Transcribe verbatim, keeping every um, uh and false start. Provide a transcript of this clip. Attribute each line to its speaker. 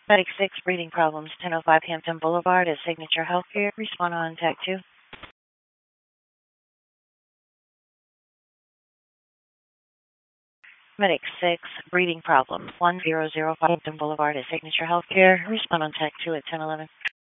Speaker 1: Medic six, breathing problems, ten oh five Hampton Boulevard at Signature Healthcare. Respond on tech two. Medic six, breathing problems, one zero zero five Hampton Boulevard at Signature Healthcare. Respond on tech two at ten eleven.